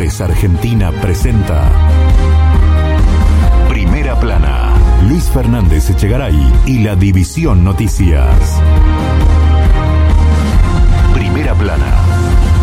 Portales Argentina presenta Primera Plana. Luis Fernández Echegaray y la División Noticias. Primera Plana.